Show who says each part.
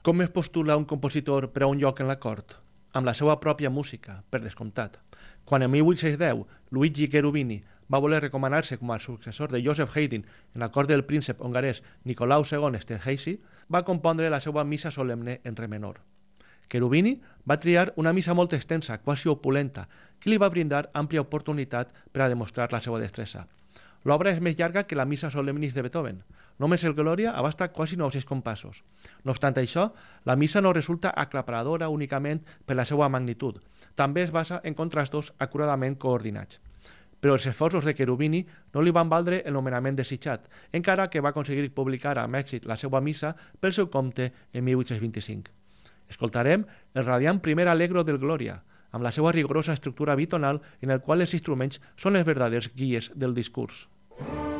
Speaker 1: Com es postula un compositor per a un lloc en la cort? Amb la seva pròpia música, per descomptat. Quan en 1810 Luigi Cherubini va voler recomanar-se com a successor de Joseph Haydn en la cort del príncep hongarès Nicolau II Esterházy, va compondre la seva missa solemne en re menor. Cherubini va triar una missa molt extensa, quasi opulenta, que li va brindar àmplia oportunitat per a demostrar la seva destressa. L'obra és més llarga que la missa solemnis de Beethoven. Només el Gloria abasta quasi 900 compassos. No obstant això, la missa no resulta aclaparadora únicament per la seva magnitud. També es basa en contrastos acuradament coordinats. Però els esforços de Cherubini no li van valdre el nomenament desitjat, encara que va aconseguir publicar amb èxit la seva missa pel seu compte en 1825. Escoltarem el radiant primer allegro del Gloria, amb la seva rigorosa estructura bitonal en el qual els instruments són els verdaders guies del discurs.